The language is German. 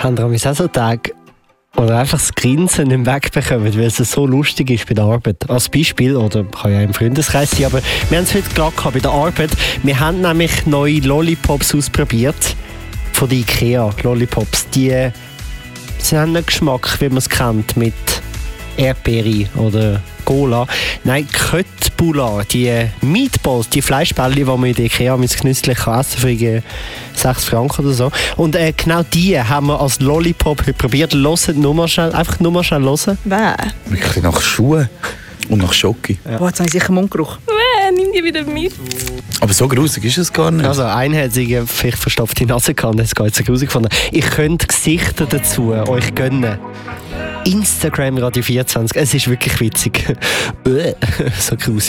Haben wir auch so Tage, oder einfach das Grinsen nicht wegbekommen, weil es so lustig ist bei der Arbeit. Als Beispiel, oder kann ja im Freundeskreis sein, aber wir haben es heute gerade gehabt bei der Arbeit. Wir haben nämlich neue Lollipops ausprobiert. Von der IKEA Lollipops. Sie haben einen Geschmack, wie man es kennt, mit Erdbeere oder Cola. Nein, Köttbullar, die Meatballs, die Fleischbälle, die man in der IKEA genüsslich essen kann für 6 Franken oder so. Und genau die haben wir als Lollipop heute probiert. Hört nur mal schnell, einfach nur mal schnell hören. Wer? Wirklich nach Schuhen und nach Schoki. Ja. Boah, jetzt habe ich sicher Mundgeruch. Nimm die wieder mit. Aber so grusig ist es gar nicht. Also einer hat sich vielleicht verstopfte Nase gehabt, das geht jetzt grusig gefunden. Ich könnte Gesichter dazu euch gönnen. Instagram Radio 24, es ist wirklich witzig. So grusig.